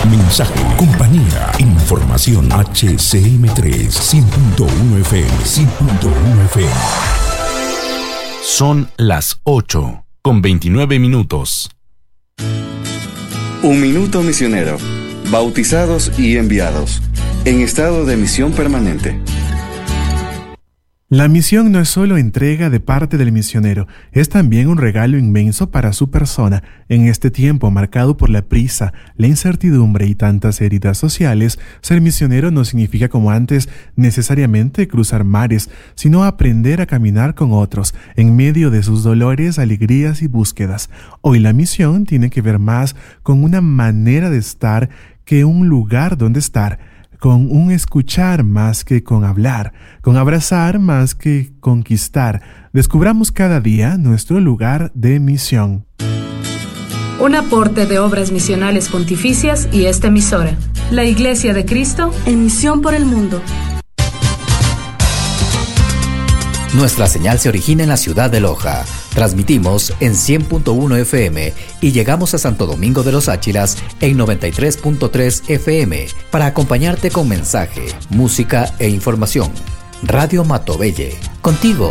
Mensaje, compañía, información. HCM3 100.1 FM, 100.1 FM. Son las 8:29. Un minuto misionero. Bautizados y enviados. En estado de misión permanente. La misión no es solo entrega de parte del misionero, es también un regalo inmenso para su persona. En este tiempo marcado por la prisa, la incertidumbre y tantas heridas sociales, ser misionero no significa como antes necesariamente cruzar mares, sino aprender a caminar con otros en medio de sus dolores, alegrías y búsquedas. Hoy la misión tiene que ver más con una manera de estar que un lugar donde estar, con un escuchar más que con hablar, con abrazar más que conquistar. Descubramos cada día nuestro lugar de misión. Un aporte de Obras Misionales Pontificias y esta emisora. La Iglesia de Cristo en misión por el mundo. Nuestra señal se origina en la ciudad de Loja. Transmitimos en 100.1 FM y llegamos a Santo Domingo de los Áchilas en 93.3 FM para acompañarte con mensaje, música e información. Radio Matobelle, contigo